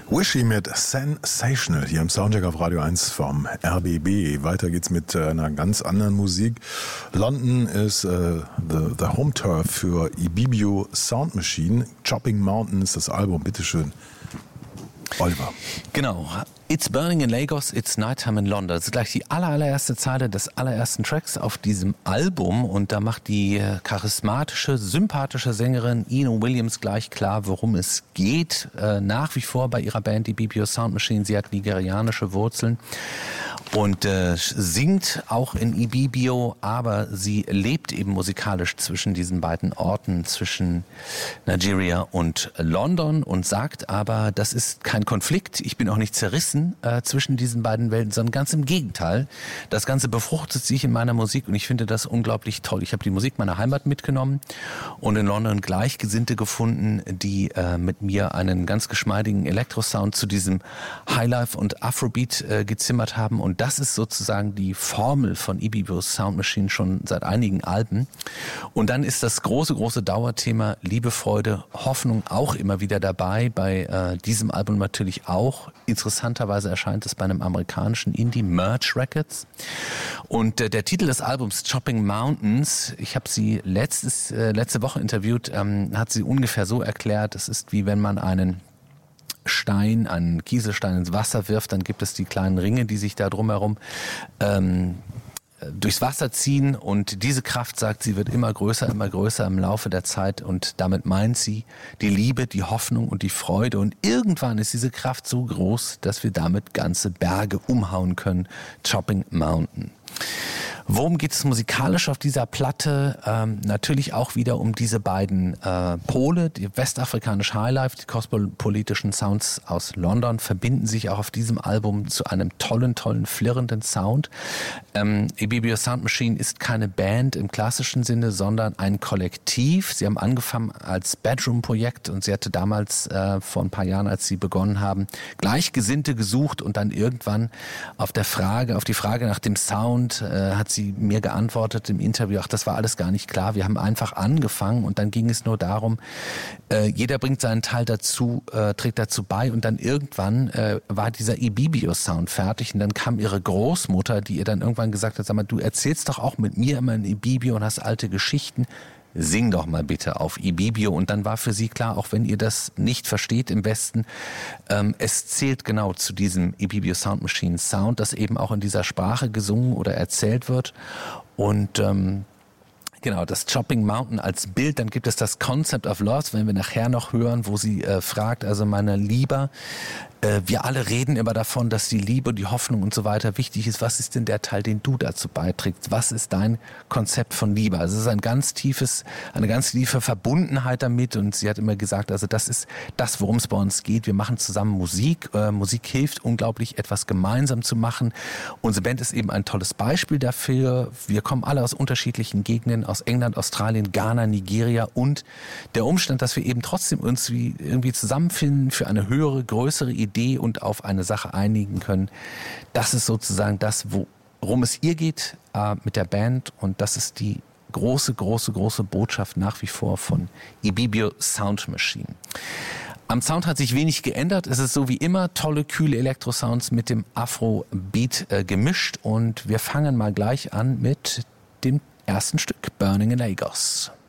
Wishy mit Sensational hier im Soundcheck auf Radio 1 vom RBB. Weiter geht's mit einer ganz anderen Musik. London ist the Home Turf für Ibibio Sound Machine. Chopping Mountain ist das Album. Bitteschön, Oliver. Genau. It's burning in Lagos, it's nighttime in London. Das ist gleich die allererste Zeile des allerersten Tracks auf diesem Album. Und da macht die charismatische, sympathische Sängerin Eno Williams gleich klar, worum es geht. Nach wie vor bei ihrer Band, die Ibibio Sound Machine. Sie hat nigerianische Wurzeln und singt auch in Ibibio, aber sie lebt eben musikalisch zwischen diesen beiden Orten, zwischen Nigeria und London, und sagt aber, das ist kein Konflikt, ich bin auch nicht zerrissen zwischen diesen beiden Welten, sondern ganz im Gegenteil. Das Ganze befruchtet sich in meiner Musik und ich finde das unglaublich toll. Ich habe die Musik meiner Heimat mitgenommen und in London Gleichgesinnte gefunden, die mit mir einen ganz geschmeidigen Elektrosound zu diesem Highlife und Afrobeat gezimmert haben, und das ist sozusagen die Formel von Ibibio Sound Machine schon seit einigen Alben. Und dann ist das große Dauerthema Liebe, Freude, Hoffnung auch immer wieder dabei, bei diesem Album natürlich auch. Interessanterweise erscheint es bei einem amerikanischen Indie, Merge Records. Und der Titel des Albums, Chopping Mountains, ich habe sie letzte Woche interviewt, hat sie ungefähr so erklärt, es ist wie wenn man einen Kieselstein ins Wasser wirft, dann gibt es die kleinen Ringe, die sich da drumherum durchs Wasser ziehen, und diese Kraft, sagt sie, wird immer größer im Laufe der Zeit, und damit meint sie die Liebe, die Hoffnung und die Freude, und irgendwann ist diese Kraft so groß, dass wir damit ganze Berge umhauen können. Chopping Mountain. Worum geht es musikalisch auf dieser Platte? Natürlich auch wieder um diese beiden Pole, die westafrikanische Highlife, die kosmopolitischen Sounds aus London verbinden sich auch auf diesem Album zu einem tollen, flirrenden Sound. Ibibio Sound Machine ist keine Band im klassischen Sinne, sondern ein Kollektiv. Sie haben angefangen als Bedroom-Projekt, und sie hatte damals vor ein paar Jahren, als sie begonnen haben, Gleichgesinnte gesucht, und dann irgendwann auf die Frage nach dem Sound hat sie mir geantwortet im Interview, ach, das war alles gar nicht klar, wir haben einfach angefangen, und dann ging es nur darum, jeder bringt seinen Teil dazu, trägt dazu bei, und dann irgendwann war dieser Ibibio-Sound fertig, und dann kam ihre Großmutter, die ihr dann irgendwann gesagt hat, sag mal, du erzählst doch auch mit mir immer in Ibibio und hast alte Geschichten, sing doch mal bitte auf Ibibio. Und dann war für sie klar, auch wenn ihr das nicht versteht im Westen, es zählt genau zu diesem Ibibio Sound Machine Sound, das eben auch in dieser Sprache gesungen oder erzählt wird. Und genau, das Chopping Mountain als Bild, dann gibt es das Concept of Loss, wenn wir nachher noch hören, wo sie fragt, also meine Lieber, wir alle reden immer davon, dass die Liebe, die Hoffnung und so weiter wichtig ist. Was ist denn der Teil, den du dazu beiträgst? Was ist dein Konzept von Liebe? Also es ist eine ganz tiefe Verbundenheit damit, und sie hat immer gesagt, also das ist das, worum es bei uns geht. Wir machen zusammen Musik. Musik hilft unglaublich, etwas gemeinsam zu machen. Unsere Band ist eben ein tolles Beispiel dafür. Wir kommen alle aus unterschiedlichen Gegenden, aus England, Australien, Ghana, Nigeria, und der Umstand, dass wir eben trotzdem uns irgendwie zusammenfinden für eine höhere, größere Idee und auf eine Sache einigen können, das ist sozusagen das, worum es ihr geht mit der Band, und das ist die große Botschaft nach wie vor von Ibibio Sound Machine. Am Sound hat sich wenig geändert. Es ist so wie immer tolle, kühle Elektrosounds mit dem Afrobeat gemischt, und wir fangen mal gleich an mit dem ersten Stück, Burning in Lagos.